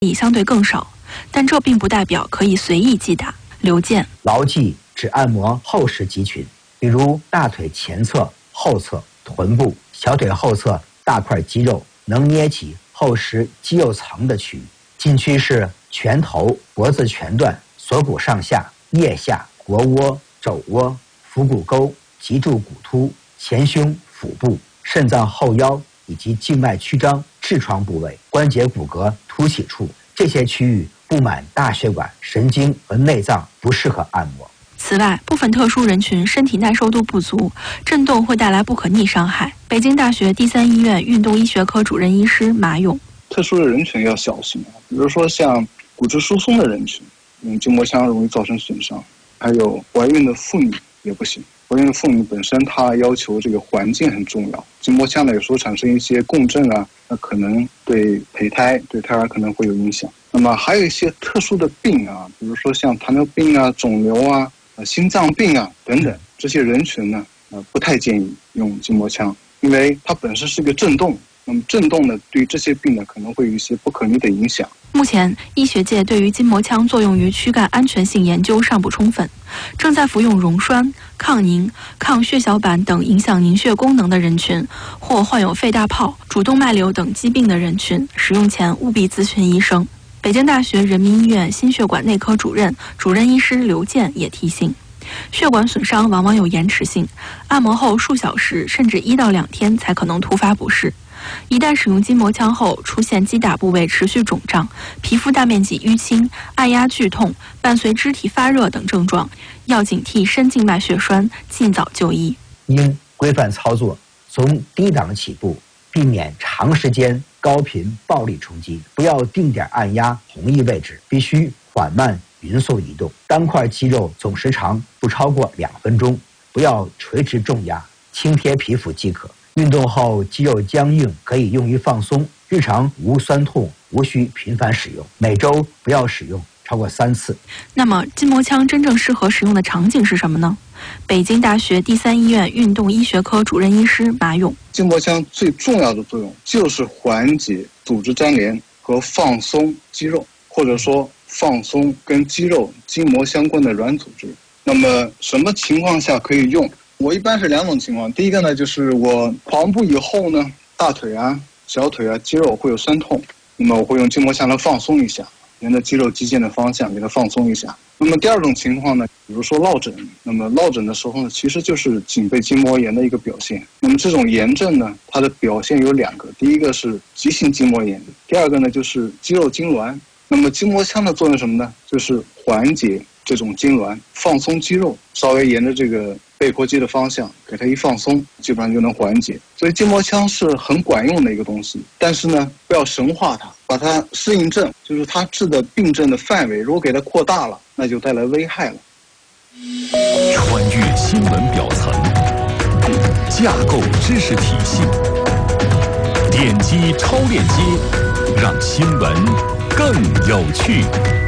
益相对更少，但这并不代表可以随意击打。刘健， 牢记只按摩后实肌群，比如大腿前侧、后侧、臀部、小腿后侧大块肌肉能捏起后实肌肉层的区域。禁区是拳头、脖子前段、锁骨上下、腋下、腘窝、肘窝、腹股沟、脊柱骨突、前胸、腹部、肾脏后腰以及静脉曲张、痔疮部位、关节骨骼凸起处，这些区域布满大血管、神经和内脏，不适合按摩。 此外，部分特殊人群身体耐受度不足，震动会带来不可逆伤害。北京大学第三医院运动医学科主任医师马勇， 特殊的人群要小心，比如说像骨质疏松的人群，用筋膜枪容易造成损伤，还有怀孕的妇女也不行。怀孕的妇女本身她要求这个环境很重要，筋膜枪呢有时候产生一些共振啊，那可能对胚胎、对胎儿可能会有影响。那么还有一些特殊的病啊，比如说像糖尿病啊、肿瘤啊、心脏病啊等等，这些人群呢，不太建议用筋膜枪，因为它本身是个震动。那么震动呢，对于这些病呢，可能会有一些不可逆的影响。 目前，医学界对于筋膜枪作用于躯干安全性研究尚不充分，正在服用溶栓、抗凝、抗血小板等影响凝血功能的人群，或患有肺大泡、主动脉瘤等疾病的人群，使用前务必咨询医生。北京大学人民医院心血管内科主任医师刘健也提醒，血管损伤往往有延迟性，按摩后数小时甚至1到2天才可能突发不适。一旦使用筋膜枪后出现击打部位持续肿胀、皮肤大面积淤青、按压剧痛，伴随肢体发热等症状，要警惕深静脉血栓，尽早就医。 应规范操作，从低档起步，避免长时间高频暴力冲击，不要定点按压同一位置，必须缓慢匀速移动，单块肌肉总时长不超过2分钟，不要垂直重压，轻贴皮肤即可。运动后肌肉僵硬可以用于放松，日常无酸痛，无需频繁使用，每周不要使用超过3次。 那么筋膜枪真正适合使用的场景是什么呢？北京大学第三医院运动医学科主任医师马勇， 筋膜枪最重要的作用就是缓解组织粘连和放松肌肉，或者说放松跟肌肉筋膜相关的软组织。那么什么情况下可以用？我一般是2种情况，第一个呢，就是我跑步以后呢，大腿啊、小腿啊肌肉会有酸痛，那么我会用筋膜枪来放松一下，沿着肌肉肌腱的方向给它放松一下。那么第2种情况呢，比如说落枕，那么落枕的时候呢，其实就是颈背筋膜炎的一个表现。那么这种炎症呢，它的表现有2个，第一个是急性筋膜炎，第2个呢就是肌肉痉挛。那么筋膜枪的作用是什么呢？就是缓解这种痉挛，放松肌肉，稍微沿着这个背阔肌的方向给它一放松，基本上就能缓解。所以筋膜枪是很管用的一个东西，但是呢，不要神化它，把它适应症，就是它治的病症的范围，如果给它扩大了，那就带来危害了。 穿越新闻表层，架构知识体系，点击超链接，让新闻更有趣。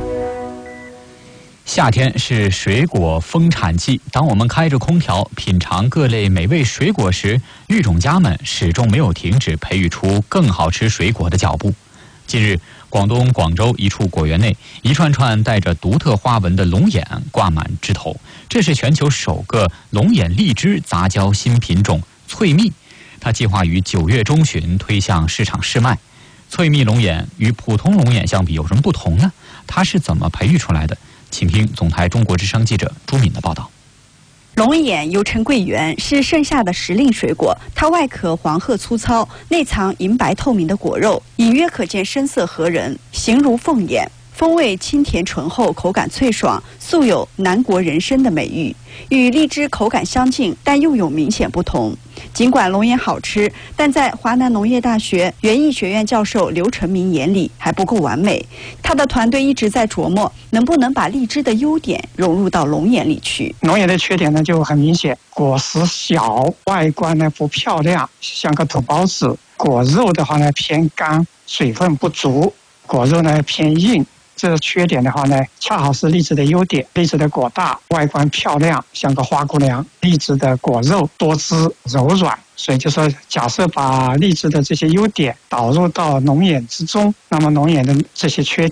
夏天是水果丰产季，当我们开着空调品尝各类美味水果时，育种家们始终没有停止培育出更好吃水果的脚步。近日，广东广州一处果园内，一串串带着独特花纹的龙眼挂满枝头，这是全球首个龙眼荔枝杂交新品种翠蜜，它计划于9月中旬推向市场试卖。翠蜜龙眼与普通龙眼相比有什么不同呢？它是怎么培育出来的？请听总台中国之声记者朱敏的报道。 龙眼又称桂圆，是盛夏的时令水果。它外壳黄褐粗糙，内藏银白透明的果肉，隐约可见深色合人，形如凤眼。风味清甜醇厚，口感脆爽，素有南国人参的美誉。与荔枝口感相近，但又有明显不同。尽管龙眼好吃，但在华南农业大学园艺学院教授刘成明眼里还不够完美。他的团队一直在琢磨，能不能把荔枝的优点融入到龙眼里去。 龙眼的缺点呢就很明显，果实小，外观呢不漂亮，像个土包子。果肉的话呢偏干，水分不足，果肉呢偏硬。 这缺点的话呢，恰好是荔枝的优点。荔枝的果大，外观漂亮，像个花姑娘；荔枝的果肉多汁柔软。所以就说，假设把荔枝的这些优点导入到龙眼之中，那么龙眼的这些缺